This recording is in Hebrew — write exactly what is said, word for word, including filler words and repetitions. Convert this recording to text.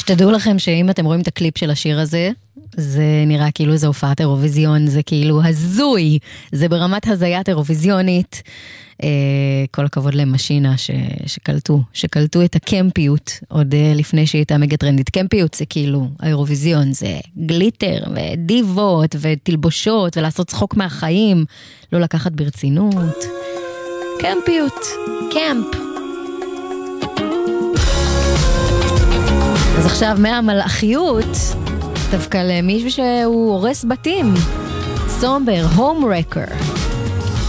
שתדעו לכם שאם אתם רואים את הקליפ של השיר הזה, זה נראה כאילו זה הופעת אירוויזיון, זה כאילו הזוי, זה ברמת הזיית אירוויזיונית. אה, כל הכבוד למשינה ש, שקלטו, שקלטו את הקמפיות, עוד אה, לפני שהיא הייתה מגה טרנדית. קמפיות זה כאילו, האירוויזיון זה גליטר ודיבות ותלבושות ולעשות צחוק מהחיים, לא לקחת ברצינות. קמפיות, קמפ. אז עכשיו מהמלאכיות, דווקא למישהו שהוא הורס בתים, סומבר, הום רקר.